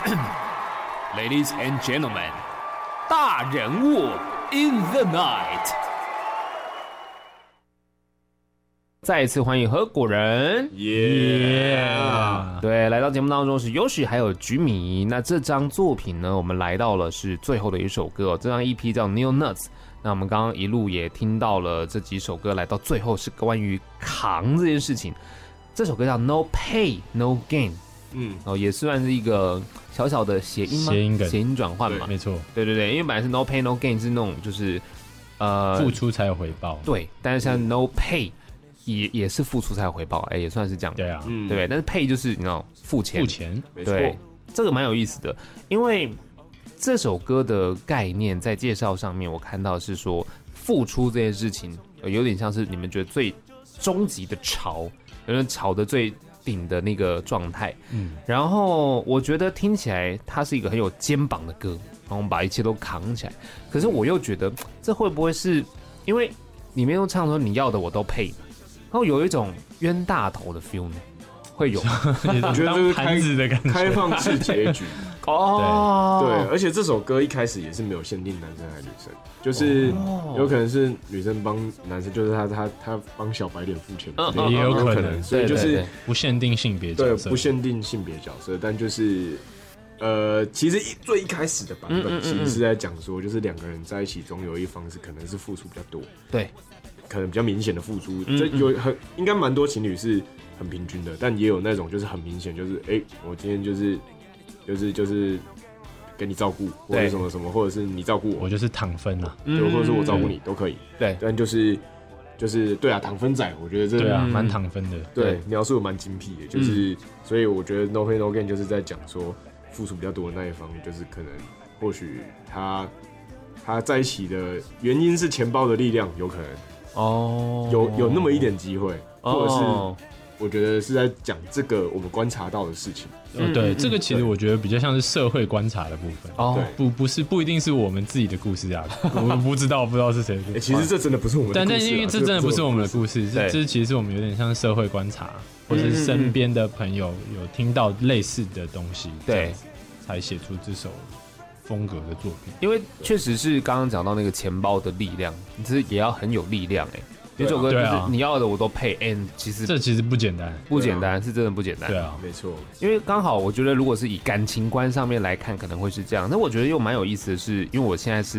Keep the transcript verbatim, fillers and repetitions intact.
Ladies and gentlemen， 大人物 in the night。再一次欢迎合伙人， 耶、 yeah ！对，来到节目当中是Yoshi还有菊米。那这张作品呢，我们来到了是最后的一首歌、哦，这张 E P 叫 Neo Nuts。那我们刚刚一路也听到了这几首歌，来到最后是关于扛这件事情。这首歌叫 No Pay No Gain， 嗯，哦，也算是一个小小的谐音吗？ 谐音梗， 谐音转换嘛， 没错， 对对对，因为本来是 No Pay No Gain 是那种就是呃付出才有回报， 对，但是像 No Pay。也也是付出才有回报，哎、欸，也算是这样， 对啊， 对不对？但是 pay 就是你知道付钱， 付钱， 对，这个蛮有意思的，因为这首歌的概念在介绍上面，我看到是说付出这件事情，有点像是你们觉得最终极的潮，有点潮的最顶的那个状态，嗯，然后我觉得听起来它是一个很有肩膀的歌，然后我们把一切都扛起来，可是我又觉得这会不会是因为里面都唱说你要的我都配。然后有一种冤大头的 feel 呢，会有， 我觉得这是开子的感觉， 开放式结局哦， 对，而且这首歌一开始也是没有限定男生还是女生，就是有可能是女生帮男生，就是他他他帮小白脸付钱， 也有可能， 所以就是不限定性别角色， 对，不限定性别角色，但就是呃，其实最一开始的版本其实是在讲说，就是两个人在一起，总有一方是可能是付出比较多， 对。 可能比较明显的付出，这有很应该蛮多情侣是很平均的，但也有那种就是很明显，就是哎、欸，我今天就是就是就是给你照顾，或者什么什么，或者是你照顾我， 我就是躺分啊， 对，或者是我照顾你都可以， 对， 但就是就是对啊，躺分仔，我觉得这对啊，蛮躺分的， 对，描述的蛮精辟的，就是、嗯、所以我觉得 No Pain No Gain 就是在讲说付出比较多的那一方，就是可能或许他他在一起的原因是钱包的力量，有可能。哦，有有那么一点机会，或者是我觉得是在讲这个我们观察到的事情。 嗯，对，这个其实我觉得比较像是社会观察的部分。哦，对，不不是不一定是我们自己的故事啊，我们不知道不知道是谁的故事。 欸、其实这真的不是我们的故事、啊， 但但因为这真的不是我们的故事，这这其实是我们有点像社会观察，或者是身边的朋友有听到类似的东西，对，才写出这首。风格的作品， 因为确实是刚刚讲到那个钱包的力量，其实也要很有力量哎、欸。这首歌就是你要的我都配 ，and 其实这其实不简单， 不简单，是真的不简单。 对啊， 没错。 因为刚好我觉得，如果是以感情观上面来看，可能会是这样。那我觉得又蛮有意思的是，因为我现在是